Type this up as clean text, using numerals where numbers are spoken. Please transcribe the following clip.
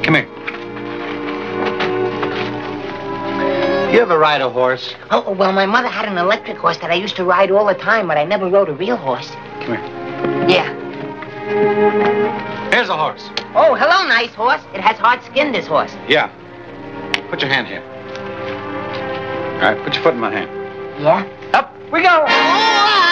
Come here. You ever ride a horse? Oh, well, my mother had an electric horse that I used to ride all the time, but I never rode a real horse. Come here. Yeah. Here's a horse. Oh, hello, nice horse. It has hard skin, this horse. Yeah. Put your hand here. All right, put your foot in my hand. Yeah? Up we go.